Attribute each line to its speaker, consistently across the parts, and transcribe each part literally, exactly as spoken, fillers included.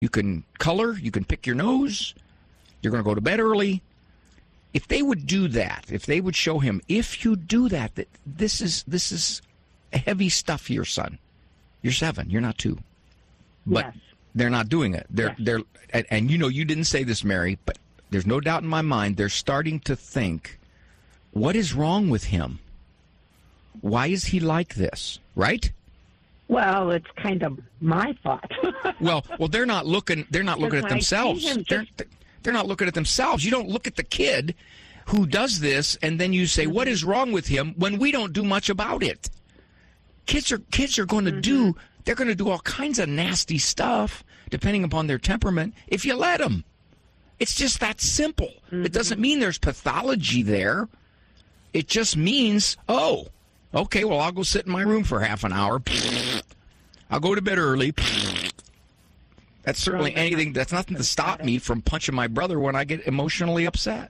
Speaker 1: You can color. You can pick your nose. You're going to go to bed early. If they would do that, if they would show him, if you do that, that this is this is heavy stuff for your son. You're seven. You're not two. But
Speaker 2: yes.
Speaker 1: They're not doing it. They're
Speaker 2: yes.
Speaker 1: they're and, and you know you didn't say this, Mary, but there's no doubt in my mind they're starting to think, what is wrong with him? Why is he like this? Right?
Speaker 2: Well, it's kind of my thought.
Speaker 1: well, well, they're not looking. They're not looking at themselves.
Speaker 2: Just...
Speaker 1: They're, they're not looking at themselves. You don't look at the kid who does this, and then you say, mm-hmm. "What is wrong with him?" When we don't do much about it. Kids are kids are going to mm-hmm. do. They're going to do all kinds of nasty stuff, depending upon their temperament. If you let them, it's just that simple. Mm-hmm. It doesn't mean there's pathology there. It just means, oh. Okay, well, I'll go sit in my room for half an hour. I'll go to bed early. That's certainly anything. That's nothing to stop me from punching my brother when I get emotionally upset.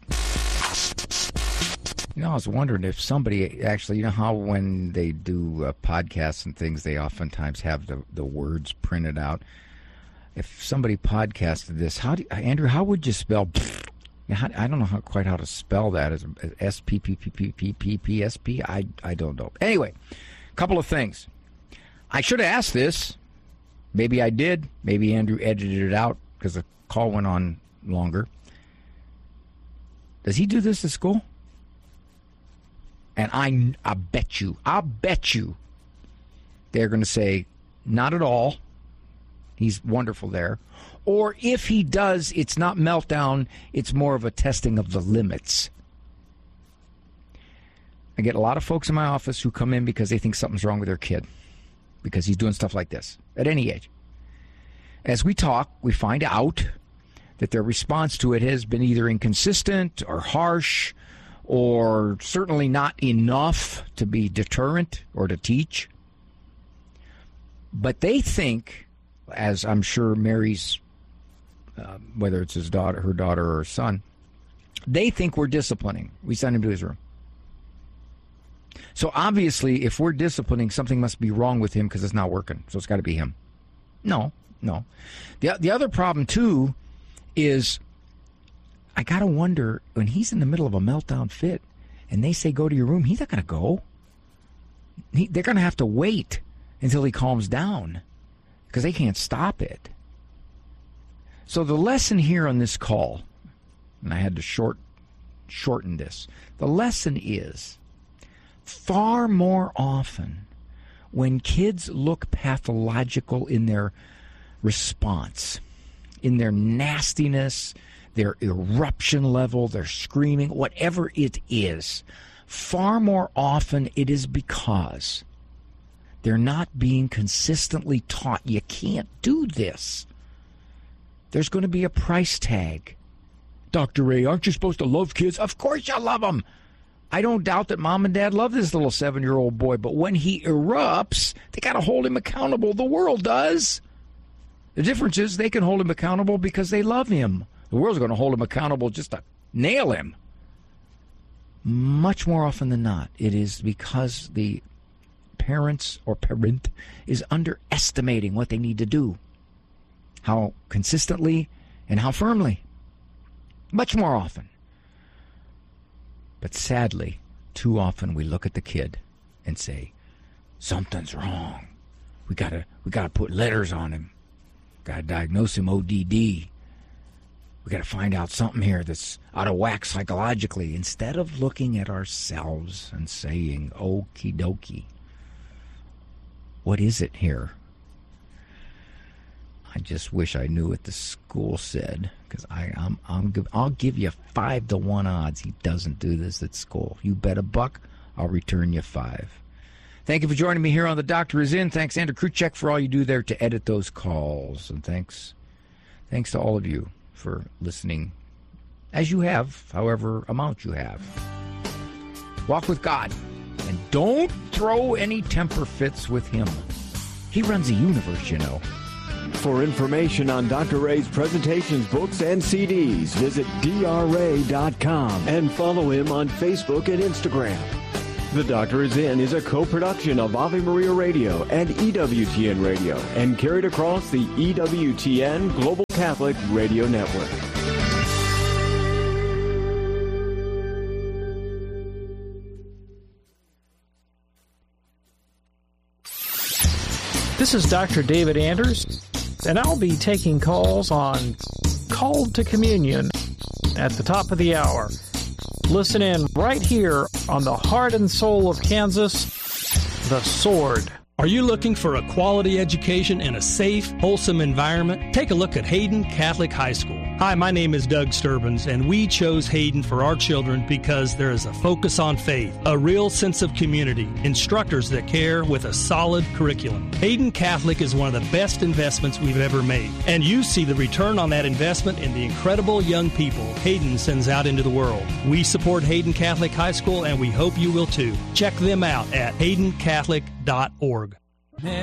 Speaker 1: You know, I was wondering if somebody actually, you know how when they do uh, podcasts and things, they oftentimes have the, the words printed out. If somebody podcasted this, how do you, Andrew, how would you spell... I don't know how, quite how to spell that. Is S P P P P P P P S P? I, I don't know. Anyway, a couple of things. I should have asked this. Maybe I did. Maybe Andrew edited it out because the call went on longer. Does he do this at school? And I, I bet you, I'll bet you they're going to say, not at all. He's wonderful there. Or if he does, it's not meltdown, it's more of a testing of the limits. I get a lot of folks in my office who come in because they think something's wrong with their kid because he's doing stuff like this at any age. As we talk, we find out that their response to it has been either inconsistent or harsh or certainly not enough to be deterrent or to teach. But they think, as I'm sure Mary's Uh, whether it's his daughter, her daughter, or her son, they think we're disciplining. We send him to his room. So obviously, if we're disciplining, something must be wrong with him because it's not working. So it's got to be him. No, no. The, the other problem, too, is I got to wonder, when he's in the middle of a meltdown fit and they say go to your room, he's not going to go. He, they're going to have to wait until he calms down because they can't stop it. So the lesson here on this call, and I had to short, shorten this, the lesson is far more often when kids look pathological in their response, in their nastiness, their eruption level, their screaming, whatever it is, far more often it is because they're not being consistently taught, you can't do this. There's going to be a price tag. Doctor Ray, aren't you supposed to love kids? Of course you love them. I don't doubt that mom and dad love this little seven-year-old boy, but when he erupts, they got to hold him accountable. The world does. The difference is they can hold him accountable because they love him. The world's going to hold him accountable just to nail him. Much more often than not, it is because the parents or parent is underestimating what they need to do. How consistently and how firmly. Much more often. But sadly, too often we look at the kid and say, something's wrong. We gotta we gotta put letters on him. Gotta diagnose him O D D. We gotta find out something here that's out of whack psychologically, instead of looking at ourselves and saying, okie dokie. What is it here? I just wish I knew what the school said, because I, I'm, I'm, I'll give you five to one odds he doesn't do this at school. You bet a buck, I'll return you five. Thank you for joining me here on The Doctor Is In. Thanks, Andrew Kruchek, for all you do there to edit those calls. And thanks, thanks to all of you for listening, as you have, however amount you have. Walk with God, and don't throw any temper fits with him. He runs the universe, you know.
Speaker 3: For information on Doctor Ray's presentations, books, and C Ds, visit D R ray dot com and follow him on Facebook and Instagram. The Doctor Is In is a co-production of Ave Maria Radio and E W T N Radio and carried across the E W T N Global Catholic Radio Network.
Speaker 4: This is Doctor David Anders, and I'll be taking calls on Called to Communion at the top of the hour. Listen in right here on the heart and soul of Kansas, The Sword.
Speaker 5: Are you looking for a quality education in a safe, wholesome environment? Take a look at Hayden Catholic High School. Hi, my name is Doug Sturbins, and we chose Hayden for our children because there is a focus on faith, a real sense of community, instructors that care with a solid curriculum. Hayden Catholic is one of the best investments we've ever made, and you see the return on that investment in the incredible young people Hayden sends out into the world. We support Hayden Catholic High School, and we hope you will too. Check them out at hayden catholic dot org.